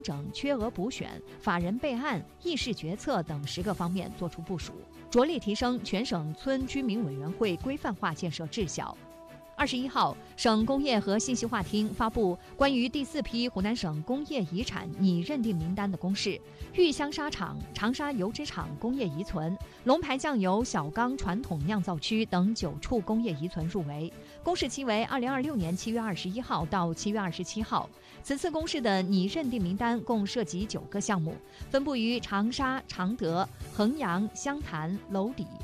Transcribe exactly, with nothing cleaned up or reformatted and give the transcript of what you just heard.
整缺额补选、法人备案、议事决策等十个方面作出部署，着力提升全省村居民委员会规范化建设质效。二十一号，省工业和信息化厅发布关于第四批湖南省工业遗产拟认定名单的公示，玉香纱厂、长沙油脂厂工业遗存、龙牌酱油小缸传统酿造区等九处工业遗存入围，公示期为二零二六年七月二十一号到七月二十七号。此次公示的拟认定名单共涉及九个项目，分布于长沙、常德、衡阳、湘潭、娄底、